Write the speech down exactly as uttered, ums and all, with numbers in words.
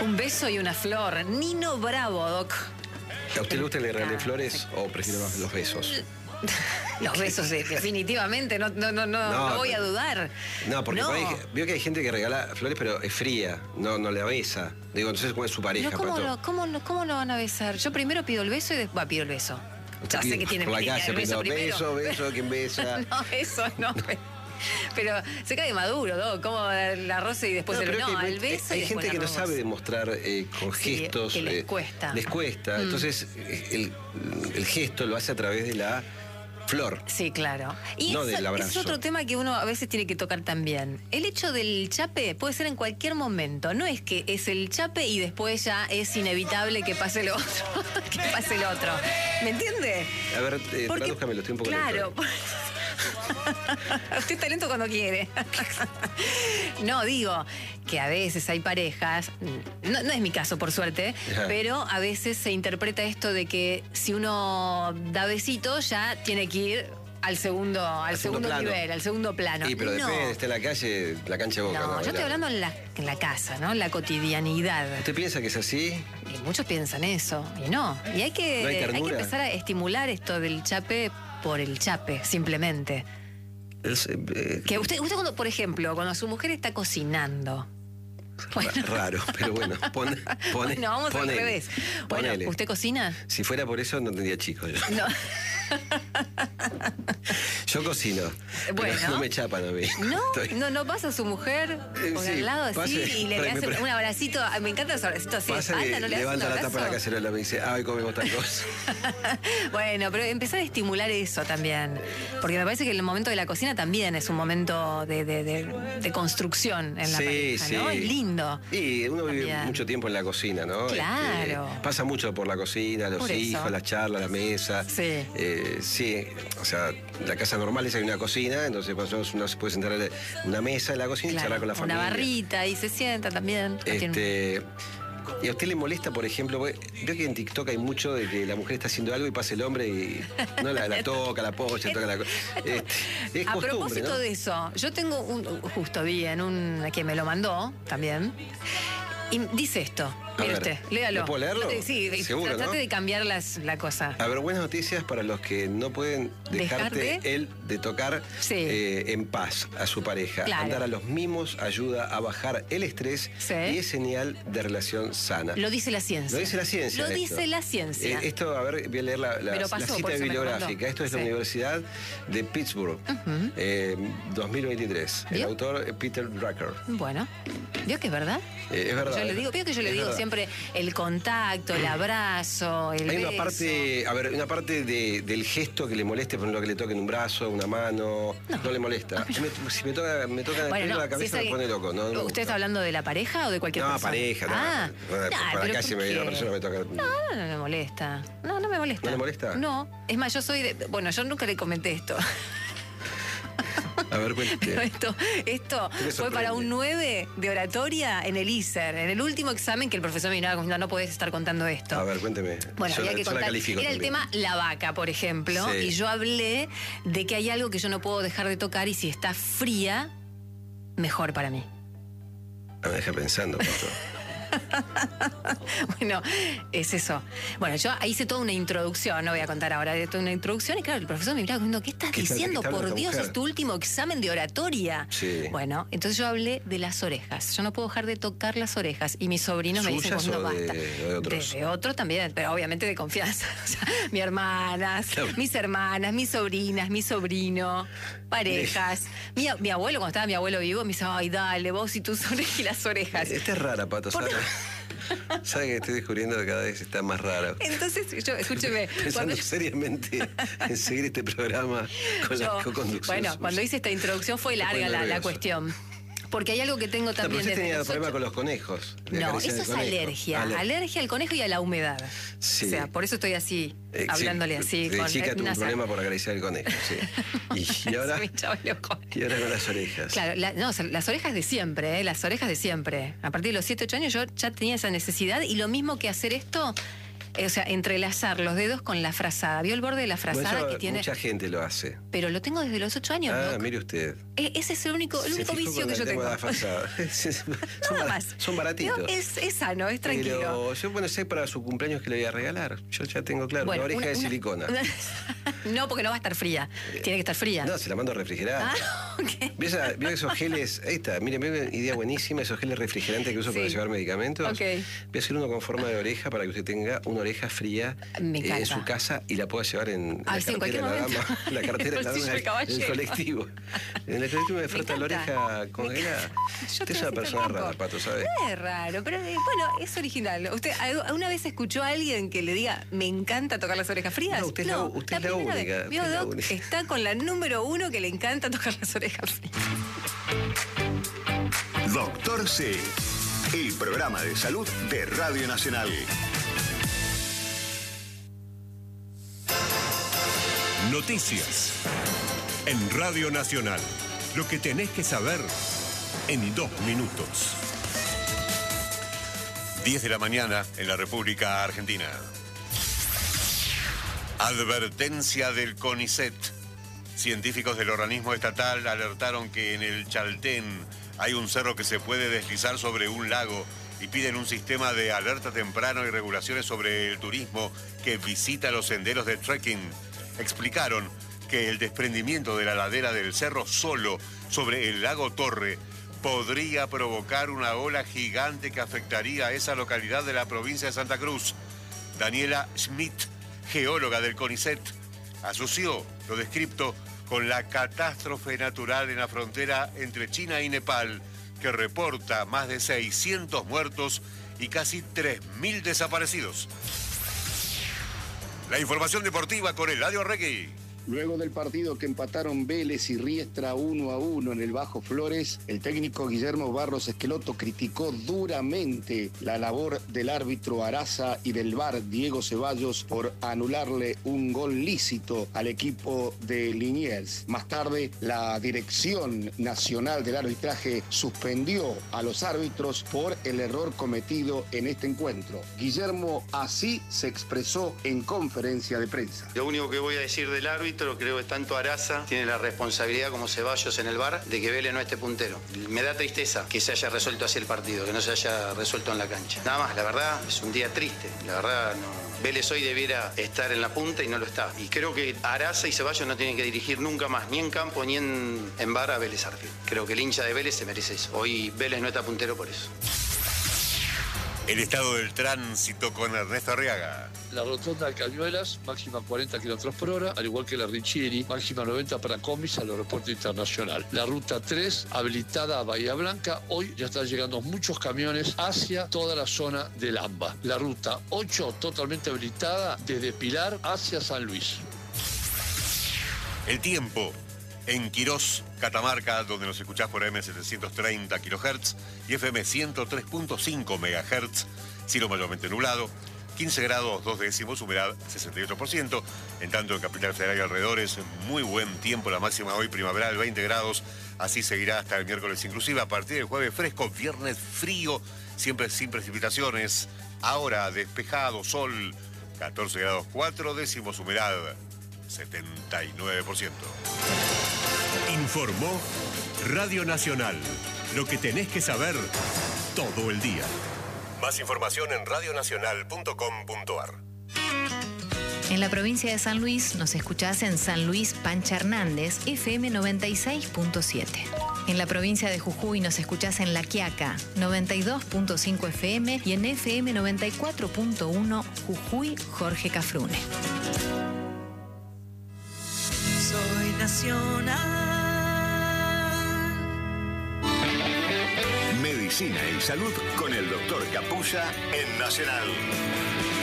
Un beso y una flor. Nino Bravo, Doc. ¿A usted le gusta que le regalen flores o prefiere más los besos? Los besos, definitivamente, no, no, no, no, No, no voy a dudar. No, porque No. por ahí, veo que hay gente que regala flores, pero es fría, no, no la besa. Digo, entonces, ¿cómo es su pareja, Pero ¿cómo Pato? lo, cómo, lo, ¿Cómo lo van a besar? Yo primero pido el beso y después... Va, pido el beso. Ya sé que tiene por la que calle, el beso pidiendo primero. beso, beso, ¿quién besa? No, eso no. Pero se cae maduro, ¿no? Como la rosa y después No, el... pero No, que el beso hay y gente después que la no rosa. sabe demostrar eh, con Sí, gestos. que les eh, cuesta. Les cuesta. Mm. Entonces, el, el gesto lo hace a través de la flor. Sí, claro. Y No es, del abrazo. es otro tema que uno a veces tiene que tocar también. El hecho del chape puede ser en cualquier momento. No es que es el chape y después ya es inevitable que pase lo otro. que pase lo otro. ¿Me entiende? A ver, eh, Porque- tradújamelo, estoy un poco Claro. lento. Usted está lento cuando quiere. No, digo que a veces hay parejas, no, no es mi caso por suerte, Ajá. pero a veces se interpreta esto de que si uno da besitos ya tiene que ir al segundo, al, Al segundo segundo plano. nivel, al segundo plano. Sí, pero no, depende, esté en la calle, la cancha de Boca. no, yo estoy hablando en la, en la casa, ¿no? En la cotidianidad. ¿Usted piensa que es así? Y muchos piensan eso, y no. Y hay que, ¿No hay hay que ternura? empezar a estimular esto del chape por el chape, simplemente. Es, eh, Que usted, usted cuando, por ejemplo, cuando su mujer está cocinando. Bueno. Raro, pero bueno, pone, pone, Bueno, vamos ponele, al revés. Bueno, ponele. ¿usted cocina? Si fuera por eso, no tendría chicos. Yo, No. yo cocino. Bueno. Pero no me chapan a mí. No, Estoy- no, no pasa a su mujer Eh, por sí, al lado así pase, y le, le tráeme, hace pero- un abracito. Ay, me encanta ese abracito así de Pasa espalda, que ¿no le hace un levanta la abrazo? tapa de la cacerola y me dice, ah, hoy comemos tal cosa. Bueno, pero empezar a estimular eso también. Porque me parece que el momento de la cocina también es un momento de, de- de- de construcción en la Sí, pareja, ¿no? sí. Es lindo. Y uno vive También. mucho tiempo en la cocina, ¿no? Claro. Este, pasa mucho por la cocina, los Por eso. hijos, las charlas, la mesa. Sí. Eh, sí, o sea, la casa normal es hay una cocina, entonces pues, uno se puede sentar en una mesa en la cocina y Claro, charlar con la familia. una barrita y se sienta también. Tiene- Este, ¿y a usted le molesta, por ejemplo? Porque veo que en TikTok hay mucho de que la mujer está haciendo algo y pasa el hombre y no la, la toca, la apoya, toca la... Este, es A costumbre, propósito ¿no? de eso, yo tengo un, justo vi en un, que me lo mandó también, y dice esto, mire ver, usted, léalo. ¿no puedo leerlo? Trate- Sí, Seguro, trate ¿no? de cambiar las, la cosa. A ver, buenas noticias para los que no pueden dejarte ¿Dejarte? él de tocar Sí. eh, en paz a su pareja. Claro. Andar a los mimos ayuda a bajar el estrés Sí. y es señal de relación sana. Lo dice la ciencia. Lo dice la ciencia. Lo esto. dice la ciencia. Eh, esto, a ver, voy a leer la, la- Me lo pasó, la por cita eso me lo bibliográfica. mandó. Esto es la Sí. Universidad de Pittsburgh, Ujú. eh, dos mil veintitrés. El ¿Vio? autor eh, Peter Drucker. Bueno, ¿vio que es verdad? Eh, es verdad. Yo le digo, vio que yo le Es digo verdad. siempre el contacto, el abrazo, el Hay beso. una parte, a ver, una parte de- del gesto que le moleste, por ejemplo, que le toquen un brazo, una mano, no, No. le molesta. Me- si me toca, me toca en el Bueno, pelo no, la cabeza, si es me alguien- pone loco. No, no me ¿Usted gusta. está hablando de la pareja o de cualquier No, persona? pareja, no. Ah, Bueno, nah, por la pero calle ¿por me viene una qué? persona me toca. No, no me molesta. No, no me molesta. ¿No le molesta? No. Es más, yo soy de. Bueno, yo nunca le comenté esto. A ver, Pero cuénteme. esto, esto ¿Qué le fue para sorprende? un nueve de oratoria en el I S E R, en el último examen que el profesor me miraba como diciendo, no podés estar contando esto. A ver, cuénteme. Bueno, yo, había la- que yo la contar. califico Era el también. tema la vaca, por ejemplo, Sí. y yo hablé de que hay algo que yo no puedo dejar de tocar y si está fría, mejor para mí. Ah, me deja pensando, Pato. Bueno, es eso. Bueno, yo hice toda una introducción, no voy a contar ahora, de toda una introducción, y claro, el profesor me miraba diciendo, ¿qué estás ¿Qué está- diciendo? qué está Por hablando Dios, esta mujer? es tu último examen de oratoria. Sí. Bueno, entonces yo hablé de las orejas. Yo no puedo dejar de tocar las orejas. Y mis sobrinos me dicen, ¿Suyas cuando o de- basta. o de otros? De, de otros también, pero obviamente de confianza. O sea, mis hermanas, Claro. mis hermanas, mis sobrinas, mi sobrino, parejas. Mi, mi abuelo, cuando estaba mi abuelo vivo, me dice, ay, dale, vos y tus orejas y las orejas. Esta es rara, Pato, Por- ¿sabe? ¿Sabe que estoy descubriendo que cada vez está más rara? Entonces, yo, escúcheme. Pensando cuando- seriamente en seguir este programa con Yo, la co-conducción. bueno, cuando hice esta introducción fue Me larga pone la, la nervioso. cuestión. Porque hay algo que tengo No, pero también usted desde tenía los problema ocho- con los conejos. de No, acariciar eso el es conejo. alergia. Ale- Alergia al conejo y a la humedad. Sí. O sea, por eso estoy así, Eh, hablándole sí, así. De con chica tuve un una- problema por acariciar el conejo, sí. Y, y ahora, Se me hinchaba el ojo. y ahora con las orejas. Claro, la- no, o sea, las orejas de siempre, ¿eh? Las orejas de siempre. A partir de los siete, ocho años yo ya tenía esa necesidad y lo mismo que hacer esto, O sea, entrelazar los dedos con la frazada. ¿Vio el borde de la frazada Bueno, eso que tiene? mucha gente lo hace. Pero lo tengo desde los ocho años. Ah, Doc. mire usted. E- ese es el único, el Se único fijó vicio con que el yo tema tengo. de la frazada. son, Nada bar- más. son baratitos. No, es, es sano, es tranquilo. Pero yo, bueno, sé para su cumpleaños que le voy a regalar. Yo ya tengo claro, Bueno, una oreja una- de una- silicona. No, porque no va a estar fría. Tiene que estar fría. No, se la mando a refrigerar. Ah, ok. ¿Ves, a- ves esos geles? Ahí está, miren, ve una idea buenísima, esos geles refrigerantes que uso Sí. para llevar medicamentos. Ok. Voy a hacer uno con forma de oreja para que usted tenga una oreja fría Me eh, en encanta. su casa y la pueda llevar en Ah, la sí, en cartera cualquier de la momento. dama. La cartera de la Bolsillo dama de del, caballero. del colectivo. En el colectivo me Me falta la encanta. oreja congelada. Yo Usted es te una necesito persona tiempo. rara, Pato, ¿sabes? Es raro, pero eh, bueno, es original. ¿Usted alguna vez escuchó a alguien que le diga, me encanta tocar las orejas frías? No, usted es la- usted es la primera única, vez. usted Vio, es la Doc, única. está con la número uno que le encanta tocar las orejas frías. Doctor C, el programa de salud de Radio Nacional. Noticias en Radio Nacional. Lo que tenés que saber en dos minutos. diez de la mañana en la República Argentina. Advertencia del CONICET. Científicos del organismo estatal alertaron que en el Chaltén hay un cerro que se puede deslizar sobre un lago y piden un sistema de alerta temprano y regulaciones sobre el turismo que visita los senderos de trekking. Explicaron que el desprendimiento de la ladera del cerro solo sobre el lago Torre podría provocar una ola gigante que afectaría a esa localidad de la provincia de Santa Cruz. Daniela Schmidt, geóloga del CONICET, asoció lo descripto con la catástrofe natural en la frontera entre China y Nepal, que reporta más de seiscientos muertos y casi tres mil desaparecidos. La información deportiva con Eladio Regui. Luego del partido que empataron Vélez y Riestra uno a uno en el Bajo Flores, el técnico Guillermo Barros Esqueloto criticó duramente la labor del árbitro Araza y del V A R Diego Ceballos por anularle un gol lícito al equipo de Liniers. Más tarde, la Dirección Nacional del Arbitraje suspendió a los árbitros por el error cometido en este encuentro. Guillermo así se expresó en conferencia de prensa. Lo único que voy a decir del árbitro, creo que tanto Araza tiene la responsabilidad como Ceballos en el V A R de que Vélez no esté puntero. Me da tristeza que se haya resuelto así el partido, que no se haya resuelto en la cancha. Nada más, la verdad, es un día triste. La verdad, no. Vélez hoy debiera estar en la punta y no lo está. Y creo que Araza y Ceballos no tienen que dirigir nunca más, ni en campo ni en, en V A R a Vélez Arfield. Creo que el hincha de Vélez se merece eso. Hoy Vélez no está puntero por eso. El estado del tránsito con Ernesto Arriaga. La rotonda de Cañuelas, máxima cuarenta kilómetros por hora, al igual que la Riccieri, máxima noventa para combis al aeropuerto internacional. La ruta tres, habilitada a Bahía Blanca, hoy ya están llegando muchos camiones hacia toda la zona del AMBA. La ruta ocho, totalmente habilitada desde Pilar hacia San Luis. El tiempo en Quirós, Catamarca, donde nos escuchás por M setecientos treinta kilohertz y F M ciento tres punto cinco megahertz, cielo mayormente nublado, quince grados dos décimos, humedad sesenta y ocho por ciento. En tanto, en Capital Federal y alrededores, muy buen tiempo, la máxima hoy primaveral, veinte grados. Así seguirá hasta el miércoles inclusive. A partir del jueves fresco, viernes frío, siempre sin precipitaciones. Ahora despejado, sol, catorce grados cuatro décimos, humedad setenta y nueve por ciento. Informó Radio Nacional. Lo que tenés que saber todo el día. Más información en radionacional punto com punto ar. En la provincia de San Luis nos escuchás en San Luis Pancha Hernández, F M noventa y seis punto siete. En la provincia de Jujuy nos escuchás en La Quiaca, noventa y dos punto cinco F M y en F M noventa y cuatro punto uno Jujuy Jorge Cafrune. Soy nacional. Medicina y salud con el doctor Capuzza en Nacional.